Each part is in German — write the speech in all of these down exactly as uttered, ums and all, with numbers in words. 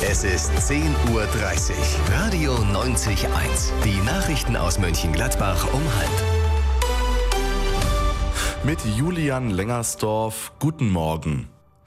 Es ist zehn Uhr dreißig. Radio neunzig Komma eins. Die Nachrichten aus Mönchengladbach um halb. Mit Julian Lengersdorf, guten Morgen.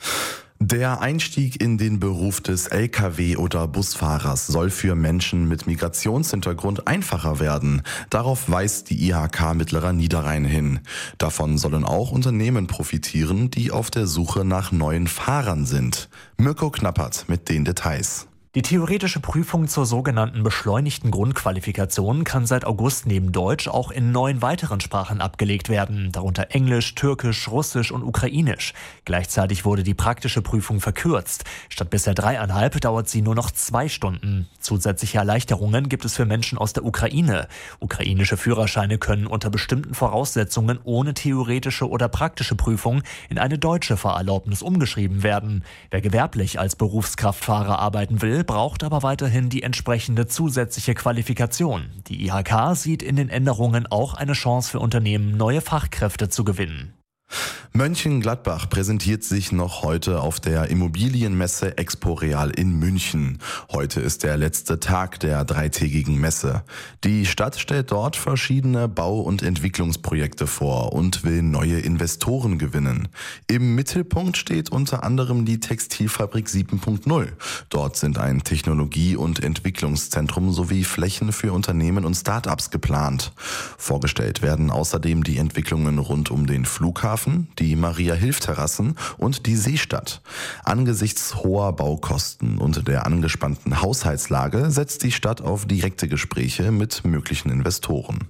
Der Einstieg in den Beruf des L K W- oder Busfahrers soll für Menschen mit Migrationshintergrund einfacher werden. Darauf weist die I H K Mittlerer Niederrhein hin. Davon sollen auch Unternehmen profitieren, die auf der Suche nach neuen Fahrern sind. Mirko Knappert mit den Details. Die theoretische Prüfung zur sogenannten beschleunigten Grundqualifikation kann seit August neben Deutsch auch in neun weiteren Sprachen abgelegt werden, darunter Englisch, Türkisch, Russisch und Ukrainisch. Gleichzeitig wurde die praktische Prüfung verkürzt. Statt bisher dreieinhalb dauert sie nur noch zwei Stunden. Zusätzliche Erleichterungen gibt es für Menschen aus der Ukraine. Ukrainische Führerscheine können unter bestimmten Voraussetzungen ohne theoretische oder praktische Prüfung in eine deutsche Fahrerlaubnis umgeschrieben werden. Wer gewerblich als Berufskraftfahrer arbeiten will, braucht aber weiterhin die entsprechende zusätzliche Qualifikation. Die I H K sieht in den Änderungen auch eine Chance für Unternehmen, neue Fachkräfte zu gewinnen. Mönchengladbach präsentiert sich noch heute auf der Immobilienmesse Expo Real in München. Heute ist der letzte Tag der dreitägigen Messe. Die Stadt stellt dort verschiedene Bau- und Entwicklungsprojekte vor und will neue Investoren gewinnen. Im Mittelpunkt steht unter anderem die Textilfabrik sieben Punkt null. Dort sind ein Technologie- und Entwicklungszentrum sowie Flächen für Unternehmen und Start-ups geplant. Vorgestellt werden außerdem die Entwicklungen rund um den Flughafen, die Maria-Hilf-Terrassen und die Seestadt. Angesichts hoher Baukosten und der angespannten Haushaltslage setzt die Stadt auf direkte Gespräche mit möglichen Investoren.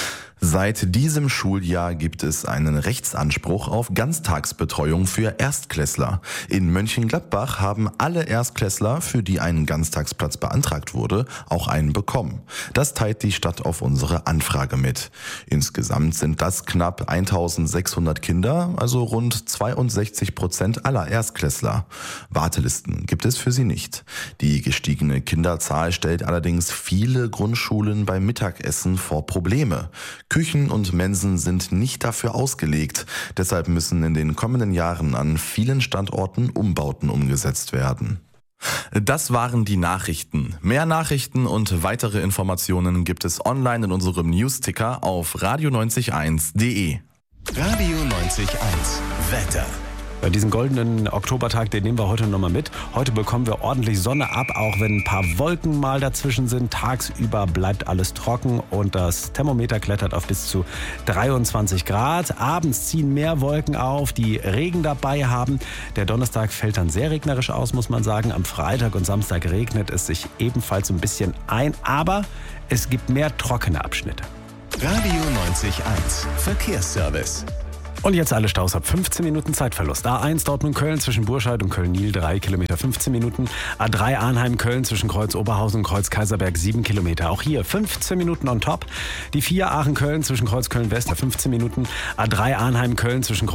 Seit diesem Schuljahr gibt es einen Rechtsanspruch auf Ganztagsbetreuung für Erstklässler. In Mönchengladbach haben alle Erstklässler, für die ein Ganztagsplatz beantragt wurde, auch einen bekommen. Das teilt die Stadt auf unsere Anfrage mit. Insgesamt sind das knapp eintausendsechshundert Kinder, also rund zweiundsechzig Prozent aller Erstklässler. Wartelisten gibt es für sie nicht. Die gestiegene Kinderzahl stellt allerdings viele Grundschulen beim Mittagessen vor Probleme. Küchen und Mensen sind nicht dafür ausgelegt. Deshalb müssen in den kommenden Jahren an vielen Standorten Umbauten umgesetzt werden. Das waren die Nachrichten. Mehr Nachrichten und weitere Informationen gibt es online in unserem Newsticker auf radio neunzig eins punkt de. Radio neunzig Komma eins. Wetter. Bei diesem goldenen Oktobertag, den nehmen wir heute nochmal mit. Heute bekommen wir ordentlich Sonne ab, auch wenn ein paar Wolken mal dazwischen sind. Tagsüber bleibt alles trocken und das Thermometer klettert auf bis zu dreiundzwanzig Grad. Abends ziehen mehr Wolken auf, die Regen dabei haben. Der Donnerstag fällt dann sehr regnerisch aus, muss man sagen. Am Freitag und Samstag regnet es sich ebenfalls ein bisschen ein, aber es gibt mehr trockene Abschnitte. Radio neunzig Komma eins. Verkehrsservice. Und jetzt alle Staus ab fünfzehn Minuten Zeitverlust. A eins Dortmund-Köln zwischen Burscheid und Köln-Niel drei Kilometer fünfzehn Minuten. A drei Arnheim-Köln zwischen Kreuz-Oberhausen und Kreuz-Kaiserberg sieben Kilometer. Auch hier fünfzehn Minuten on top. Die vier Aachen-Köln zwischen Kreuz-Köln-West fünfzehn Minuten. A drei Arnheim-Köln zwischen